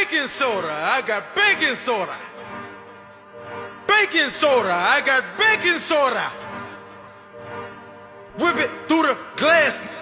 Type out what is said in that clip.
baking soda. I got baking soda. Baking soda. I got baking soda. Whip it through the glass.